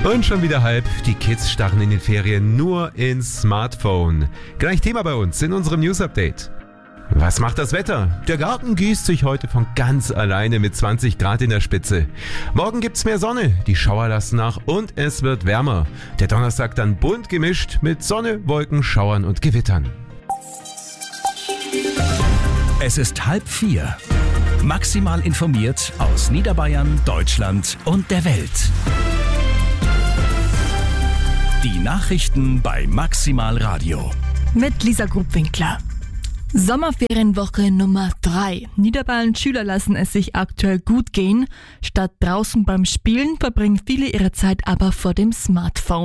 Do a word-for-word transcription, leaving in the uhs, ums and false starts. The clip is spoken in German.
Und schon wieder halb. Die Kids starren in den Ferien nur ins Smartphone. Gleich Thema bei uns in unserem News-Update. Was macht das Wetter? Der Garten gießt sich heute von ganz alleine mit zwanzig Grad in der Spitze. Morgen gibt's mehr Sonne, die Schauer lassen nach und es wird wärmer. Der Donnerstag dann bunt gemischt mit Sonne, Wolken, Schauern und Gewittern. Es ist halb vier. Maximal informiert aus Niederbayern, Deutschland und der Welt. Die Nachrichten bei Maximal Radio. Mit Lisa Grubwinkler. Sommerferienwoche Nummer drei. Niederbayerns Schüler lassen es sich aktuell gut gehen. Statt draußen beim Spielen verbringen viele ihre Zeit aber vor dem Smartphone.